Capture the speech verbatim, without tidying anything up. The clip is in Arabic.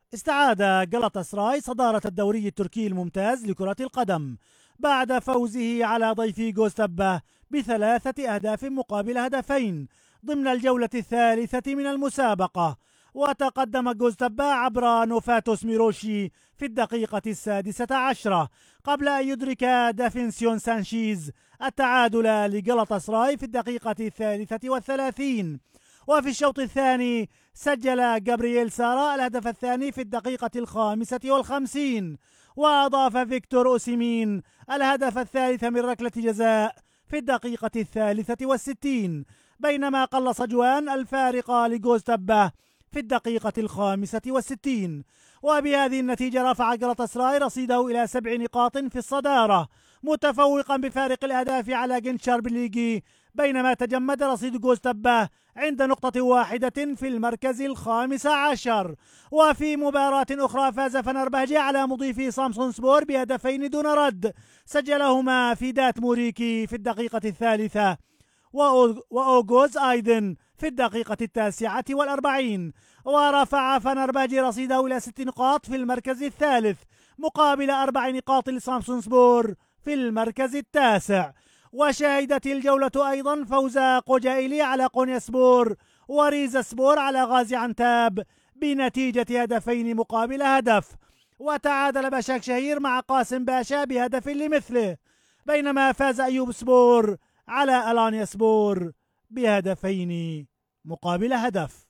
استعاد جلطاسراي صدارة الدوري التركي الممتاز لكرة القدم بعد فوزه على ضيفه جوزتبة بثلاثة أهداف مقابل هدفين ضمن الجولة الثالثة من المسابقة. وتقدم جوزتبة عبر نوفاتوس ميروشي في الدقيقة السادسة عشرة قبل أن يدرك دافنسيون سانشيز التعادل لجلطاسراي في الدقيقة الثالثة والثلاثين. وفي الشوط الثاني سجل جابرييل سارا الهدف الثاني في الدقيقة الخامسة والخمسين، وأضاف فيكتور أوسيمين الهدف الثالث من ركلة جزاء في الدقيقة الثالثة والستين، بينما قلص جوان الفارق لجوزتبة في الدقيقة الخامسة والستين. وبهذه النتيجة رفع جلطاسراي رصيده إلى سبع نقاط في الصدارة متفوقا بفارق الأهداف على جنشار بليجي، بينما تجمد رصيد جوزتبة عند نقطة واحدة في المركز الخامس عشر. وفي مباراة أخرى فاز فنربهجي على مضيفه سامسون سبور بهدفين دون رد سجلهما فيدات موريكي في الدقيقة الثالثة وأوغوز أيضا في الدقيقة التاسعة والأربعين. ورفع فنربهجي رصيده إلى ست نقاط في المركز الثالث مقابل أربع نقاط لسامسون سبور في المركز التاسع. وشهدت الجولة أيضا فوز قجائلي على قونيا سبور وريزا سبور على غازي عنتاب بنتيجة هدفين مقابل هدف. وتعادل بشاك شهير مع قاسم باشا بهدف لمثله، بينما فاز أيوب سبور على ألانيا سبور بهدفين مقابل هدف.